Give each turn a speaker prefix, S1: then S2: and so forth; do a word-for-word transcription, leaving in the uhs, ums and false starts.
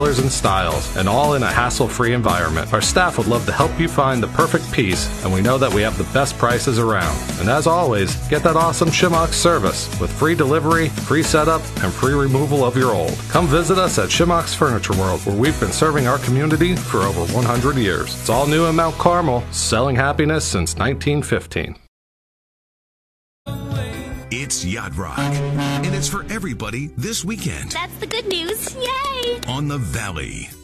S1: and styles, and all in a hassle-free environment. Our staff would love to help you find the perfect piece, and we know that we have the best prices around. And as always, get that awesome Shimox service with free delivery, free setup, and free removal of your old. Come visit us at Shimox Furniture World, where we've been serving our community for over one hundred years. It's all new in Mount Carmel, selling happiness since nineteen fifteen.
S2: It's Yacht Rock, and it's for everybody this weekend.
S3: That's the good news. Yay!
S2: On the Valley.